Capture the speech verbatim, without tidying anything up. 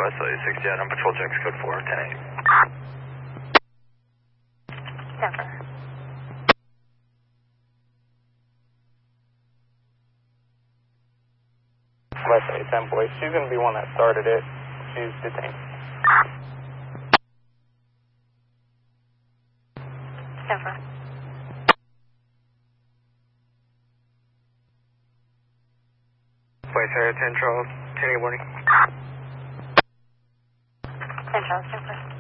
Wesley, sixty-eight on patrol checks, code four, ten eight. Denver. Wesley, ten boy. She's going to be one that started it. She's detained. Denver. Place her ten Charles, ten eight warning. ten Charles, Denver.